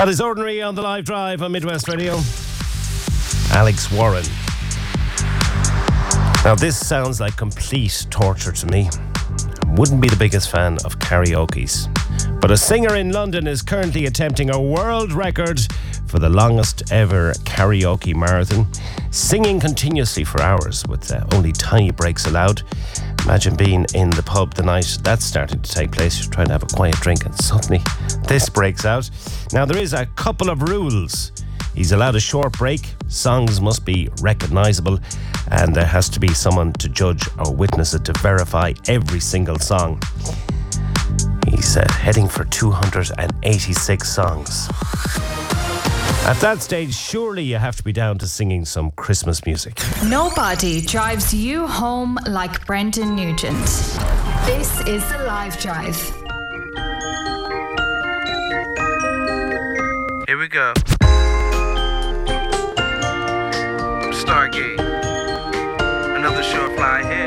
That is Ordinary on the Live Drive on Midwest Radio. Alex Warren. Now this sounds like complete torture to me. Wouldn't be the biggest fan of karaoke's. But a singer in London is currently attempting a world record for the longest ever karaoke marathon, singing continuously for hours with only tiny breaks allowed. Imagine being in the pub the night that's starting to take place. You're trying to have a quiet drink and suddenly this breaks out. Now there is a couple of rules. He's allowed a short break, songs must be recognisable, and there has to be someone to judge or witness it to verify every single song. He's heading for 286 songs. At that stage, surely you have to be down to singing some Christmas music. Nobody drives you home like Brendan Nugent. This is the Live Drive. Here we go. Stargate. Another short fly here.